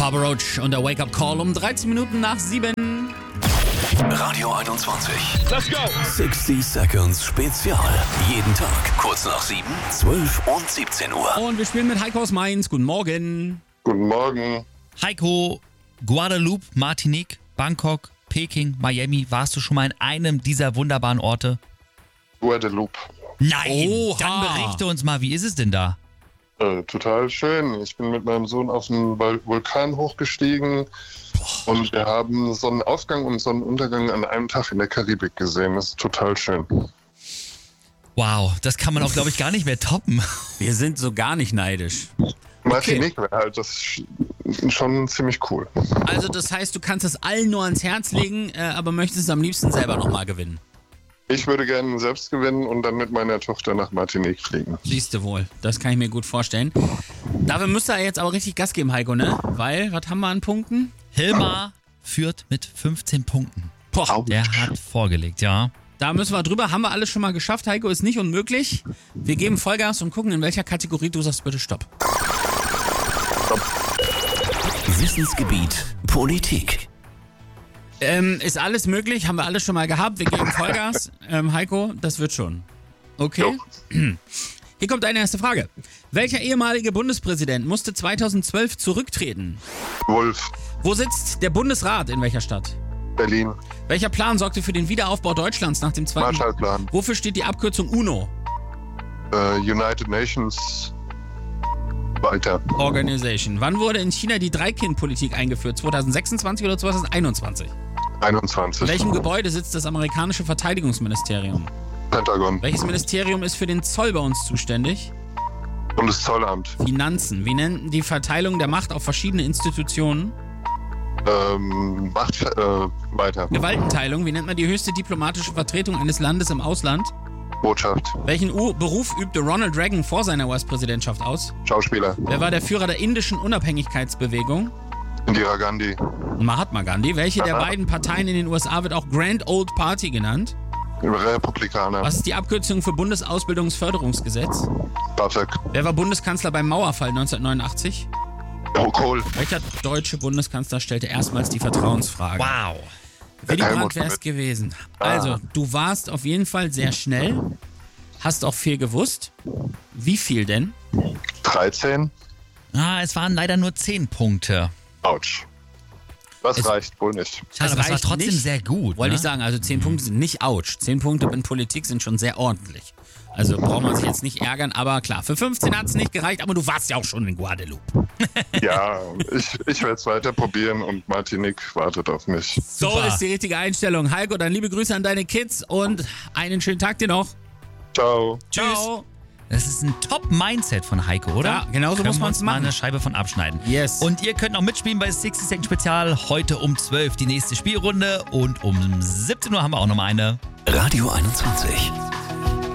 Papa Roach und der Wake-up Call um 13 Minuten nach 7. Radio 21. Let's go! 60 Seconds Spezial. Jeden Tag kurz nach 7, 12 und 17 Uhr. Und wir spielen mit Heiko aus Mainz. Guten Morgen. Guten Morgen. Heiko, Guadeloupe, Martinique, Bangkok, Peking, Miami. Warst du schon mal in einem dieser wunderbaren Orte? Guadeloupe. Nein, Oha. dann berichte uns mal, wie ist es denn da? Total schön. Ich bin mit meinem Sohn auf den Vulkan hochgestiegen und wir haben Sonnenaufgang und Sonnenuntergang an einem Tag in der Karibik gesehen. Das ist total schön. Wow, das kann man auch, glaube ich, gar nicht mehr toppen. Wir sind so gar nicht neidisch. Martinique wäre halt das schon ziemlich cool. Also das heißt, du kannst es allen nur ans Herz legen, aber möchtest es am liebsten selber nochmal gewinnen. Ich würde gerne selbst gewinnen und dann mit meiner Tochter nach Martinique fliegen. Siehst du wohl, das kann ich mir gut vorstellen. Dafür müsste er jetzt aber richtig Gas geben, Heiko, ne? Weil, was haben wir an Punkten? Hilmar führt mit 15 Punkten. Boah, Der hat vorgelegt, ja. da müssen wir drüber. Haben wir alles schon mal geschafft, Heiko, ist nicht unmöglich. Wir geben Vollgas und gucken, in welcher Kategorie du sagst bitte Stopp. Wissensgebiet Politik. Ist alles möglich, haben wir alles schon mal gehabt. Wir geben Vollgas. Heiko, das wird schon. Okay. Hier kommt deine erste Frage. Welcher ehemalige Bundespräsident musste 2012 zurücktreten? Wolf, Wo sitzt der Bundesrat in welcher Stadt? Berlin, Welcher Plan sorgte für den Wiederaufbau Deutschlands nach dem Zweiten Marshallplan, Wofür steht die Abkürzung UNO? United Nations, weiter. Organization. Wann wurde in China die Drei-Kind-Politik eingeführt? 2026 oder 2021? 21. In welchem Gebäude sitzt das amerikanische Verteidigungsministerium? Pentagon, Welches Ministerium ist für den Zoll bei uns zuständig? Bundeszollamt, Finanzen. Wie nennt die Verteilung der Macht auf verschiedene Institutionen? Macht, weiter. Gewaltenteilung. Wie nennt man die höchste diplomatische Vertretung eines Landes im Ausland? Botschaft, Welchen Beruf übte Ronald Reagan vor seiner US-Präsidentschaft aus? Schauspieler, Wer war der Führer der indischen Unabhängigkeitsbewegung? Indira Gandhi, Mahatma Gandhi. Welche der beiden Parteien in den USA wird auch Grand Old Party genannt? Republikaner, Was ist die Abkürzung für Bundesausbildungsförderungsgesetz? BAföG, Wer war Kanzler beim Mauerfall 1989? Kohl, Welcher deutsche Bundeskanzler stellte erstmals die Vertrauensfrage? Wow. Willy Brandt Helmut wäre es Schmidt. gewesen. Also, du warst auf jeden Fall sehr schnell, hast auch viel gewusst. Wie viel denn? 13. Es waren leider nur 10 Punkte. Autsch. Das reicht wohl nicht. Schade, aber es war reicht trotzdem nicht, sehr gut. Wollte ne? ich sagen, also 10 Punkte sind nicht ouch. 10 Punkte in Politik sind schon sehr ordentlich. Also braucht man sich jetzt nicht ärgern, aber klar, für 15 hat es nicht gereicht, aber du warst ja auch schon in Guadeloupe. Ja, ich werde es weiter probieren und Martinique wartet auf mich. So Super. ist die richtige Einstellung. Heiko, dann liebe Grüße an deine Kids und einen schönen Tag dir noch. Ciao. Tschüss. Ciao. Das ist ein Top-Mindset von Heiko, oder? Ja, genau so Können muss wir man's uns mal machen. eine Scheibe von abschneiden. Yes. Und ihr könnt auch mitspielen bei 60 Second Spezial. Heute um 12 die nächste Spielrunde und um 17 Uhr haben wir auch nochmal eine. Radio 21.